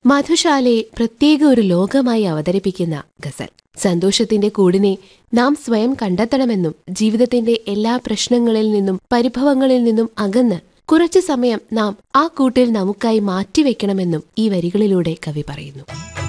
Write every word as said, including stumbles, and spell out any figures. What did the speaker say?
മധുശാലയെ പ്രത്യേക ഒരു ലോകമായി അവതരിപ്പിക്കുന്ന ഗസൽ. സന്തോഷത്തിന്റെ കൂടിനെ നാം സ്വയം കണ്ടെത്തണമെന്നും ജീവിതത്തിന്റെ എല്ലാ പ്രശ്നങ്ങളിൽ നിന്നും പരിഭവങ്ങളിൽ നിന്നും അകന്ന് കുറച്ചു സമയം നാം ആ കൂട്ടിൽ നമുക്കായി മാറ്റിവെക്കണമെന്നും ഈ വരികളിലൂടെ കവി പറയുന്നു.